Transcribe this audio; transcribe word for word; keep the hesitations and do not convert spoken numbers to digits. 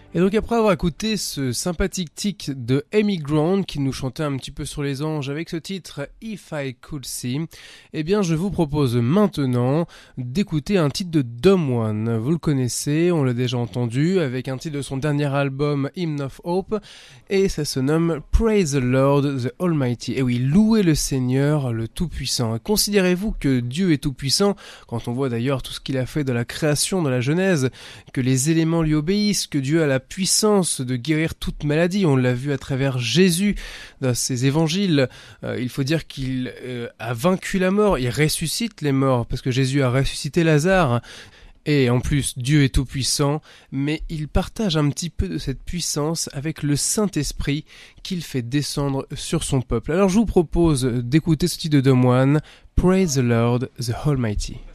Et donc après avoir écouté ce sympathique tic de Amy Grant qui nous chantait un petit peu sur les anges avec ce titre If I Could See, eh bien je vous propose maintenant d'écouter un titre de Dom One. Vous le connaissez, on l'a déjà entendu avec un titre de son dernier album Hymn of Hope et ça se nomme Praise the Lord the Almighty. Et oui, louez le Seigneur le Tout-Puissant. Considérez-vous que Dieu est Tout-Puissant quand on voit d'ailleurs tout ce qu'il a fait de la création dans la Genèse, que les éléments lui obéissent, que Dieu a la puissance de guérir toute maladie. On l'a vu à travers Jésus dans ses évangiles. Euh, il faut dire qu'il euh, a vaincu la mort. Il ressuscite les morts parce que Jésus a ressuscité Lazare. Et en plus, Dieu est tout-puissant, mais il partage un petit peu de cette puissance avec le Saint-Esprit qu'il fait descendre sur son peuple. Alors je vous propose d'écouter ce titre de Dom One, Praise the Lord, the Almighty.